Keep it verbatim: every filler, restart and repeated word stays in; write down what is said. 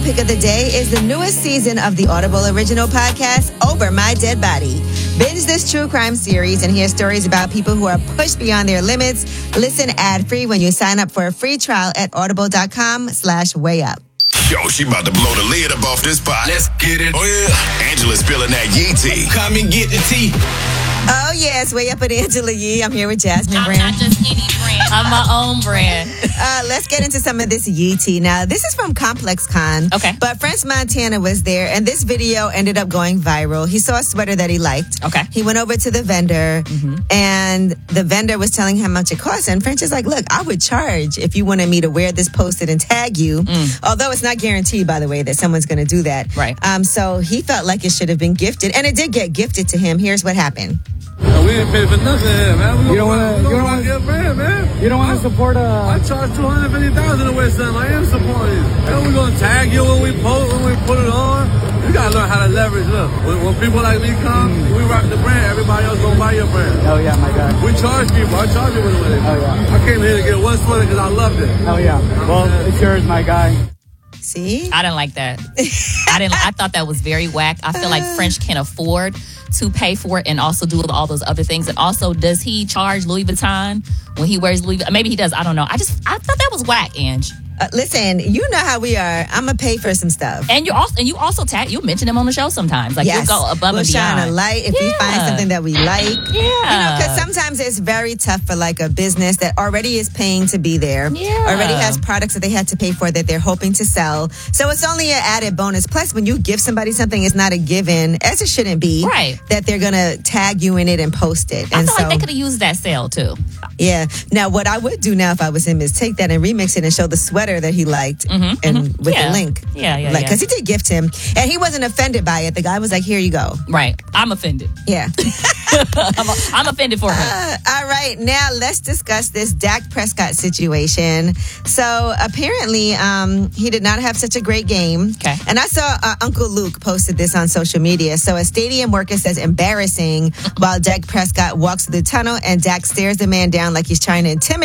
pick of the day is the newest season of the Audible original podcast, Over My Dead Body. Binge this true crime series and hear stories about people who are pushed beyond their limits. Listen ad-free when you sign up for a free trial at audible.com slash way up. Yo, she about to blow the lid up off this pot. Let's get it. Oh, yeah. Angela's spilling that Yee tea. Come and get the tea. Oh, yes. Way up with Angela Yee. I'm here with Jasmine I'm Brand. not just any brand. I'm my own brand. Uh, let's get into some of this Yee tea. Now, this is from Complex Con. Okay. But French Montana was there, and this video ended up going viral. He saw a sweater that he liked. Okay. He went over to the vendor, mm-hmm. and the vendor was telling him how much it cost. And French is like, look, I would charge if you wanted me to wear this, post it, and tag you. Mm. Although it's not guaranteed, by the way, that someone's going to do that. Right. Um. So he felt like it should have been gifted, and it did get gifted to him. Here's what happened. We didn't pay for nothing here, man. We you don't want to. You don't want to get brand, man. You don't want to support a. I charge two hundred fifty thousand to wear something. I am supporting you. And we're gonna tag you when we post, when we put it on. You gotta learn how to leverage. Look, when, when people like me come, mm. we rock the brand. Everybody else gonna buy your brand. Oh yeah, my God. We charge people. I charge people with it. Oh yeah. I came here to get one sweater because I loved it. Oh yeah. Well, it's yours, my guy. See? I didn't like that. I didn't. I thought that was very whack. I feel like French can afford to pay for it and also do all those other things. And also, does he charge Louis Vuitton when he wears Louis Vuitton? Maybe he does. I don't know. I just I thought that was whack, Ange. Uh, listen, you know how we are. I'm gonna pay for some stuff. And you also and you also tag you mention him on the show sometimes. Like yes. you go above we'll and beyond. Shine a light if yeah. we find something that we like. Yeah, you know, because sometimes it's very tough for like a business that already is paying to be there. Yeah, already has products that they had to pay for that they're hoping to sell. So it's only an added bonus. Plus, when you give somebody something, it's not a given, as it shouldn't be. Right. That they're gonna tag you in it and post it. I and feel so, like they could have used that sale too. Yeah. Now, what I would do now if I was him is take that and remix it and show the sweater that he liked. Mm-hmm, and mm-hmm. with yeah. the link. Yeah, yeah, like, yeah. Because he did gift him. And he wasn't offended by it. The guy was like, here you go. Right. I'm offended. Yeah. I'm, a, I'm offended for him. Uh, all right. Now, let's discuss this Dak Prescott situation. So, apparently, um, he did not have such a great game. Okay. And I saw uh, Uncle Luke posted this on social media. So, a stadium worker says embarrassing while Dak Prescott walks through the tunnel and Dak stares the man down like he's trying to intimidate